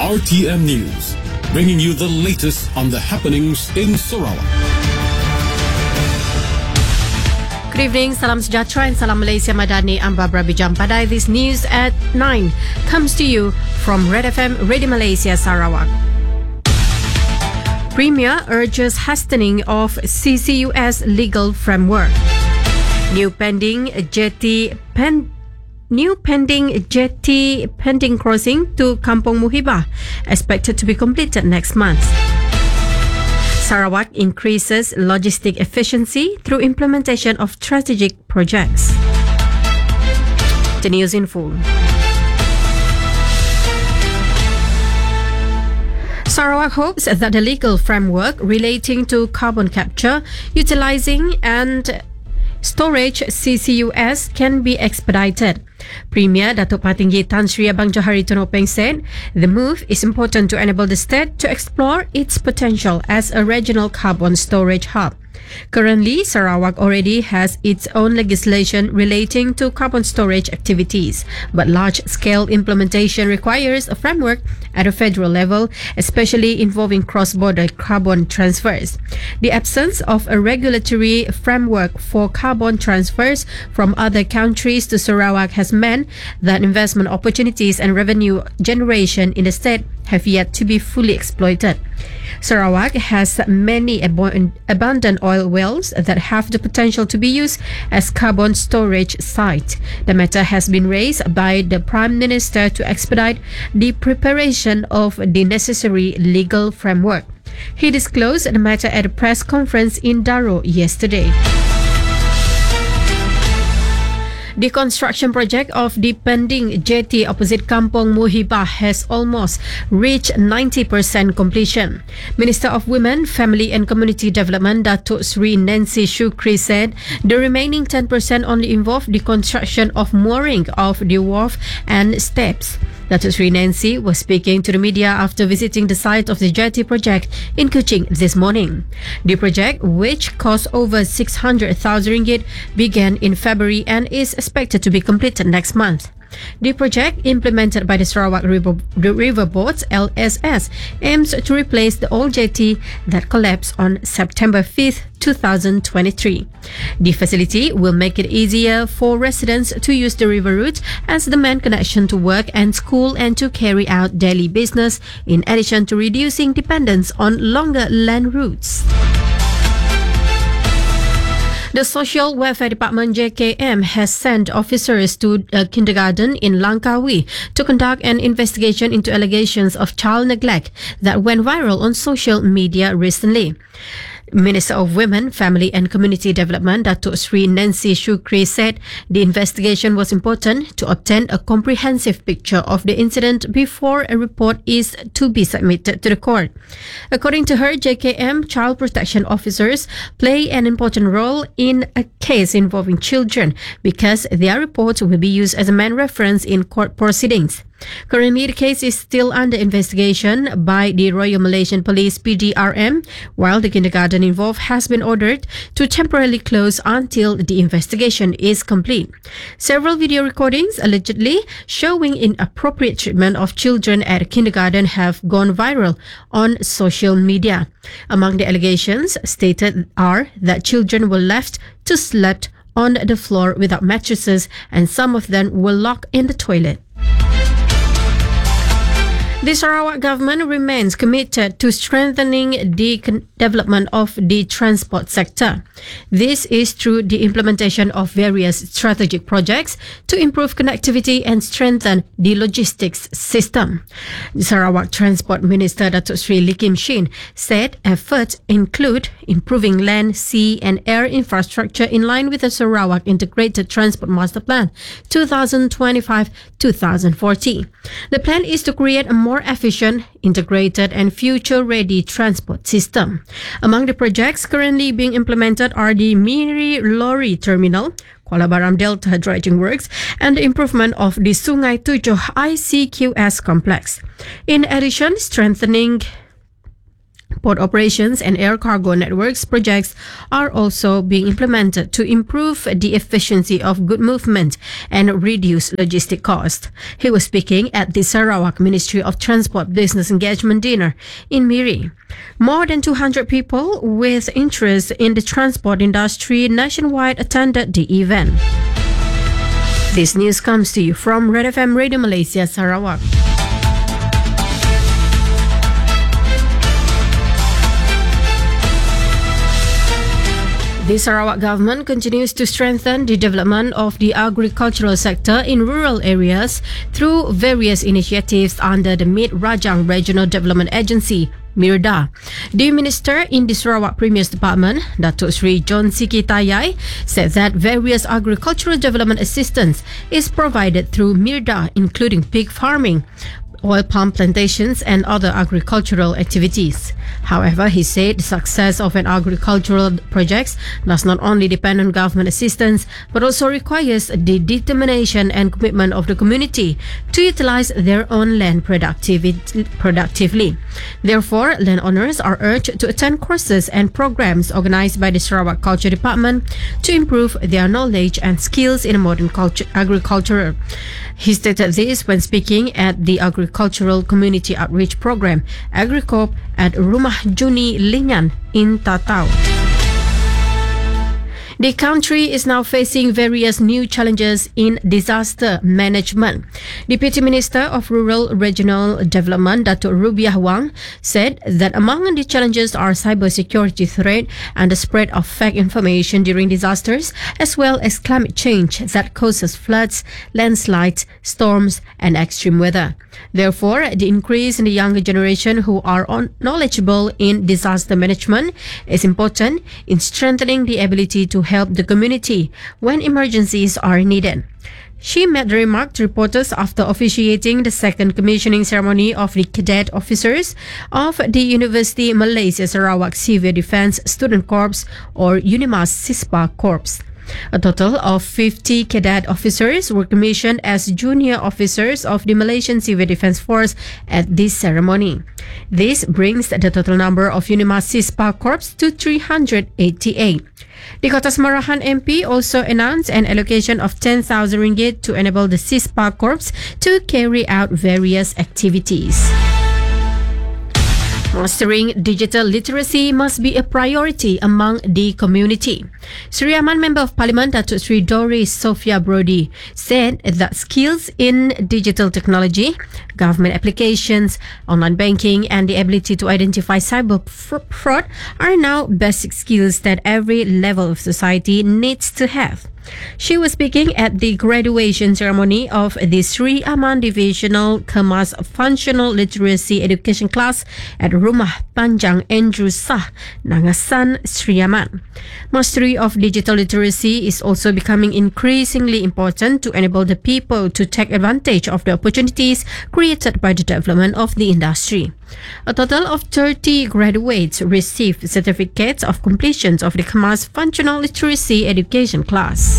RTM News, bringing you the latest on the happenings in Sarawak. Good evening, salam sejahtera and salam Malaysia Madani. I'm Barbara Bijam Padai. This news at 9 comes to you from Red FM Radio Malaysia Sarawak. Premier urges hastening of CCUS legal framework. New pending jetty crossing to Kampong Muhibah expected to be completed next month. Sarawak increases logistic efficiency through implementation of strategic projects. The news in full. Sarawak hopes that the legal framework relating to carbon capture, utilizing and storage CCUS can be expedited. Premier Datuk Patinggi Tan Sri Abang Johari Tonopeng said the move is important to enable the state to explore its potential as a regional carbon storage hub. Currently, Sarawak already has its own legislation relating to carbon storage activities, but large-scale implementation requires a framework at a federal level, especially involving cross-border carbon transfers. The absence of a regulatory framework for carbon transfers from other countries to Sarawak has meant that investment opportunities and revenue generation in the state have yet to be fully exploited. Sarawak has many abundant oil wells that have the potential to be used as carbon storage site. The matter has been raised by the Prime Minister to expedite the preparation of the necessary legal framework. He disclosed the matter at a press conference in Daro yesterday. The construction project of the pending jetty opposite Kampong Muhibah has almost reached 90% completion. Minister of Women, Family and Community Development, Datuk Sri Nancy Shukri said the remaining 10% only involve the construction of mooring of the wharf and steps. Datuk Sri Nancy was speaking to the media after visiting the site of the jetty project in Kuching this morning. The project, which cost over 600,000 ringgit, began in February and is expected to be completed next month. The project, implemented by the Sarawak River Boards LSS, aims to replace the old jetty that collapsed on September 5th, 2023. The facility will make it easier for residents to use the river route as the main connection to work and school and to carry out daily business, in addition to reducing dependence on longer land routes. The Social Welfare Department JKM has sent officers to a kindergarten in Langkawi to conduct an investigation into allegations of child neglect that went viral on social media recently. Minister of Women, Family and Community Development, Datuk Sri Nancy Shukri said the investigation was important to obtain a comprehensive picture of the incident before a report is to be submitted to the court. According to her, JKM child protection officers play an important role in a case involving children because their reports will be used as a main reference in court proceedings. Currently, the case is still under investigation by the Royal Malaysian Police PDRM, while the kindergarten involved has been ordered to temporarily close until the investigation is complete. Several video recordings allegedly showing inappropriate treatment of children at a kindergarten have gone viral on social media. Among the allegations stated are that children were left to sleep on the floor without mattresses and some of them were locked in the toilet. The Sarawak government remains committed to strengthening the development of the transport sector. This is through the implementation of various strategic projects to improve connectivity and strengthen the logistics system. The Sarawak Transport Minister Datuk Sri Lee Kim Shin said efforts include improving land, sea and air infrastructure in line with the Sarawak Integrated Transport Master Plan 2025-2040. The plan is to create a more efficient, integrated and future-ready transport system. Among the projects currently being implemented are the Miri Lorry Terminal, Kuala Baram Delta Dredging Works and the improvement of the Sungai Tujuh ICQS complex. In addition, strengthening Port operations and air cargo networks projects are also being implemented to improve the efficiency of good movement and reduce logistic cost. He was speaking at the Sarawak Ministry of Transport Business Engagement Dinner in Miri. More than 200 people with interest in the transport industry nationwide attended the event. This news comes to you from Red FM Radio Malaysia, Sarawak. The Sarawak government continues to strengthen the development of the agricultural sector in rural areas through various initiatives under the Mid Rajang Regional Development Agency, MIRDA. The Minister in the Sarawak Premier's Department, Datuk Sri John Siki Tayai, said that various agricultural development assistance is provided through MIRDA, including pig farming, oil palm plantations and other agricultural activities. However, he said the success of an agricultural project does not only depend on government assistance but also requires the determination and commitment of the community to utilize their own land productively. Therefore, landowners are urged to attend courses and programs organized by the Sarawak Culture Department to improve their knowledge and skills in modern agriculture. He stated this when speaking at the Agricultural Community Outreach Program, AgriCorp, at Rumah Juni Linyan in Tatau. The country is now facing various new challenges in disaster management. Deputy Minister of Rural Regional Development, Datuk Rubiah Wang, said that among the challenges are cybersecurity threat and the spread of fake information during disasters, as well as climate change that causes floods, landslides, storms, and extreme weather. Therefore, the increase in the younger generation who are knowledgeable in disaster management is important in strengthening the ability to help the community when emergencies are needed. She made the remark to reporters after officiating the second commissioning ceremony of the cadet officers of the University Malaysia Sarawak Civil Defence Student Corps, or UNIMAS CISPA Corps. A total of 50 cadet officers were commissioned as junior officers of the Malaysian Civil Defence Force at this ceremony. This brings the total number of UNIMAS CISPA Corps to 388. The Kota Semarahan MP also announced an allocation of 10,000 ringgit to enable the CISPA Corps to carry out various activities. Mastering digital literacy must be a priority among the community. Sri Aman Member of Parliament Datuk Sri Doris Sophia Brody said that skills in digital technology, government applications, online banking and the ability to identify cyber fraud are now basic skills that every level of society needs to have. She was speaking at the graduation ceremony of the Sri Aman Divisional Kemas Functional Literacy Education class at Rumah Panjang Andrew Sah, Nangasan, Sri Aman. Mastery of digital literacy is also becoming increasingly important to enable the people to take advantage of the opportunities created by the development of the industry. A total of 30 graduates received certificates of completion of the Kemas Functional Literacy Education class.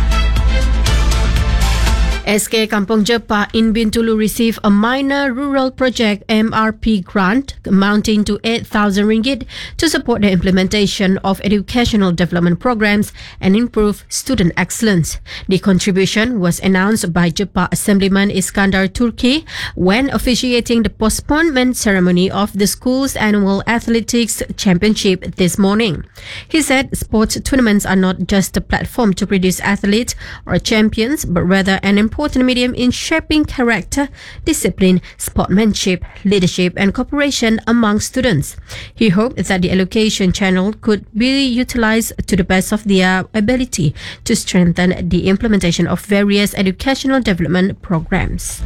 SK Kampung Jepa in Bintulu received a minor rural project MRP grant amounting to 8,000 ringgit to support the implementation of educational development programs and improve student excellence. The contribution was announced by Jepa Assemblyman Iskandar Turki when officiating the postponement ceremony of the school's annual athletics championship this morning. He said sports tournaments are not just a platform to produce athletes or champions, but rather an important medium in shaping character, discipline, sportsmanship, leadership and cooperation among students. He hoped that the allocation channel could be utilized to the best of their ability to strengthen the implementation of various educational development programs.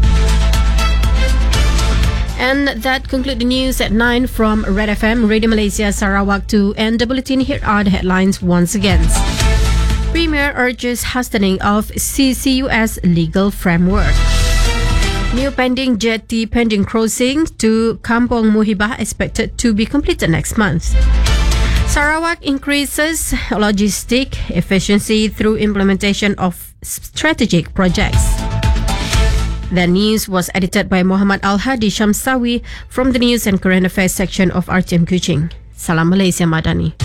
And that concludes the news at 9 from Red FM, Radio Malaysia, Sarawak 2 and the Bulletin. Here are the headlines once again. Premier urges hastening of CCUS legal framework. New pending jetty pending crossing to Kampung Muhibah expected to be completed next month. Sarawak increases logistic efficiency through implementation of strategic projects. The news was edited by Muhammad Al-Hadi Shamsawi from the News and Current Affairs section of RTM Kuching. Salam Malaysia Madani.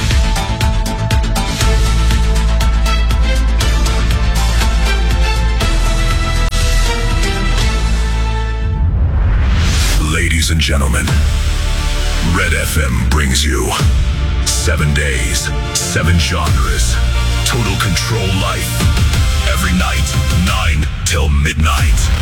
Ladies and gentlemen, Red FM brings you 7 days, 7 genres, total control life. Every night, 9 till midnight.